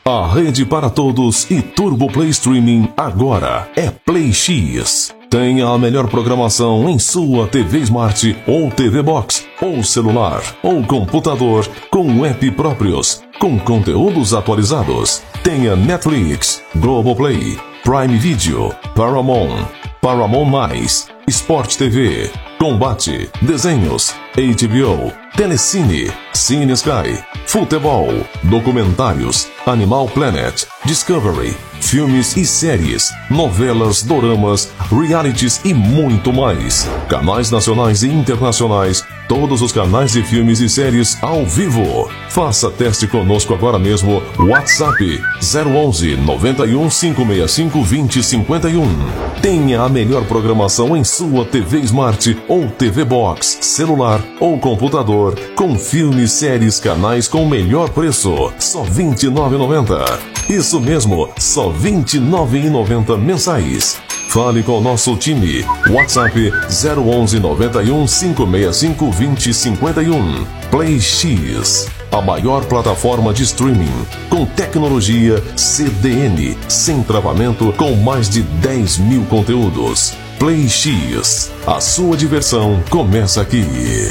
A rede para todos e Turbo Play Streaming agora é Play X. Tenha a melhor programação em sua TV Smart ou TV Box, ou celular, ou computador, com app próprios, com conteúdos atualizados. Tenha Netflix, Globoplay, Prime Video, Paramount, Paramount+, Sport TV, Combate, Desenhos, HBO, Telecine, Cine Sky, Futebol, Documentários, Animal Planet, Discovery, filmes e séries, novelas, doramas, realities e muito mais. Canais nacionais e internacionais, todos os canais de filmes e séries ao vivo. Faça teste conosco agora mesmo. WhatsApp 011 91 565 2051. Tenha a melhor programação em sua TV Smart ou TV Box, celular ou computador, com filmes, séries, canais com melhor preço. Só R$ 29,90. Isso mesmo, só R$ 29,90 mensais. Fale com o nosso time. WhatsApp 011 91 565 2051. Play X, a maior plataforma de streaming com tecnologia CDN, sem travamento, com mais de 10 mil conteúdos. Play X, a sua diversão começa aqui.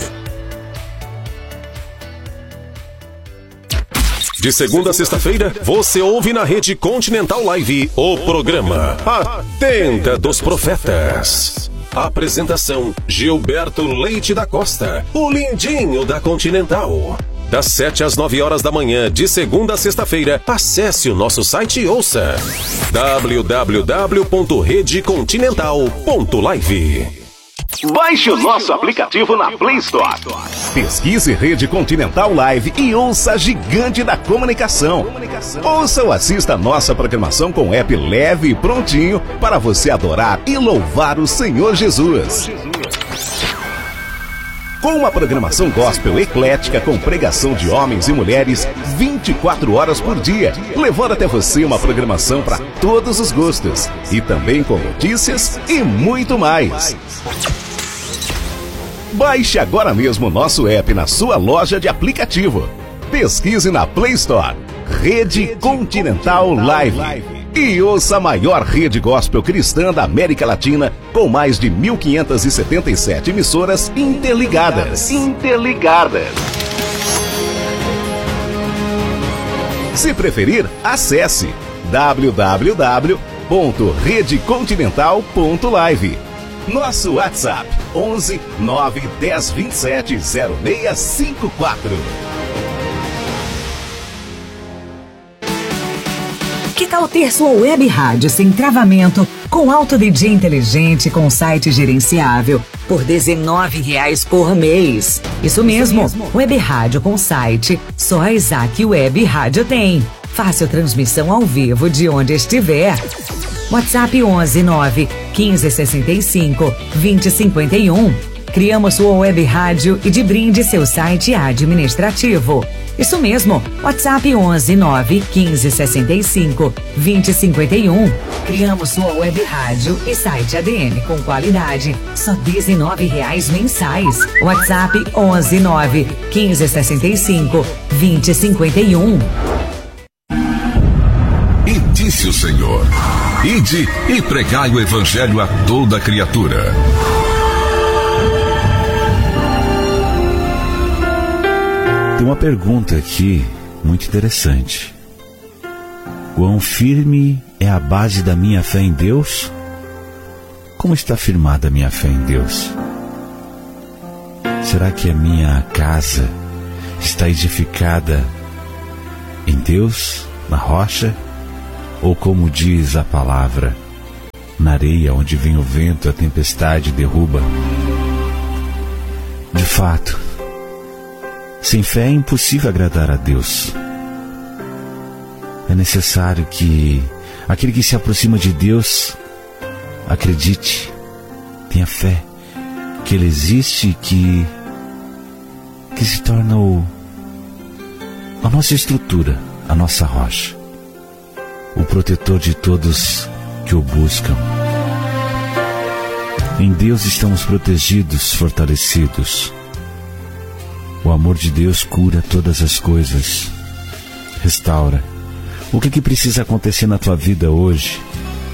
De segunda a sexta-feira, você ouve na Rede Continental Live o programa A Tenda dos Profetas. Apresentação: Gilberto Leite da Costa, o lindinho da Continental. Das 7 às 9 horas da manhã, de segunda a sexta-feira, acesse o nosso site e ouça www.redecontinental.live. Baixe o nosso aplicativo na Play Store. Pesquise Rede Continental Live e ouça a gigante da comunicação. Ouça ou assista a nossa programação com app leve e prontinho para você adorar e louvar o Senhor Jesus. Com uma programação gospel eclética com pregação de homens e mulheres 24 horas por dia, levando até você uma programação para todos os gostos e também com notícias e muito mais. Baixe agora mesmo o nosso app na sua loja de aplicativo. Pesquise na Play Store Rede Continental Live e ouça a maior rede gospel cristã da América Latina, com mais de 1.577 emissoras interligadas. Se preferir, acesse www.redecontinental.live. Nosso WhatsApp 11 9 10 27 0654. Que tal ter sua web rádio sem travamento, com alto DJ inteligente, com site gerenciável, por R$ 19,00 por mês? Isso mesmo, web rádio com site, só a Isaac Web Rádio tem. Fácil transmissão ao vivo de onde estiver. WhatsApp 11 9 15 65 20 51. Criamos sua web rádio e de brinde seu site administrativo. Isso mesmo, WhatsApp 11 9 15 65 20 51. Criamos sua web rádio e site ADM com qualidade, só R$ 19,00 mensais. WhatsApp 11 9 15 65 20 51. E disse o Senhor: ide e pregai o evangelho a toda criatura. Tem uma pergunta aqui muito interessante. Quão firme é a base da minha fé em Deus? Como está firmada a minha fé em Deus? Será que a minha casa está edificada em Deus, na rocha? Ou como diz a palavra, na areia onde vem o vento, a tempestade derruba? De fato, sem fé é impossível agradar a Deus. É necessário que aquele que se aproxima de Deus acredite, tenha fé que Ele existe e que se torna a nossa estrutura, a nossa rocha, o protetor de todos que o buscam. Em Deus estamos protegidos, fortalecidos. O amor de Deus cura todas as coisas, restaura. O que precisa acontecer na tua vida hoje?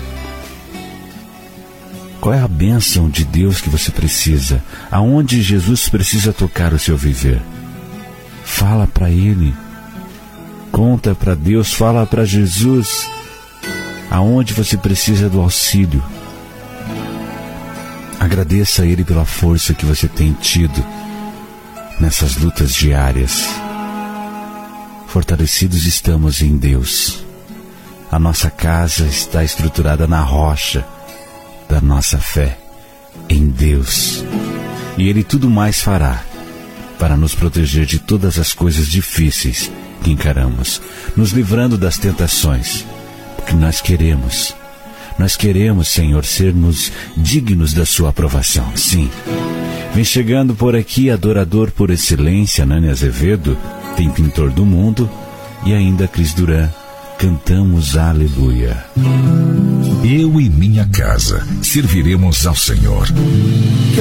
Qual é a bênção de Deus que você precisa? Aonde Jesus precisa tocar o seu viver? Fala para Ele. Conta para Deus, fala para Jesus. Aonde você precisa do auxílio? Agradeça a Ele pela força que você tem tido nessas lutas diárias. Fortalecidos estamos em Deus. A nossa casa está estruturada na rocha da nossa fé em Deus. E Ele tudo mais fará para nos proteger de todas as coisas difíceis que encaramos, nos livrando das tentações, porque nós queremos, Senhor, sermos dignos da sua aprovação. Sim. Vem chegando por aqui adorador por excelência, Nani Azevedo, tem Pintor do Mundo, e ainda Cris Duran. Cantamos Aleluia. Eu e minha casa serviremos ao Senhor.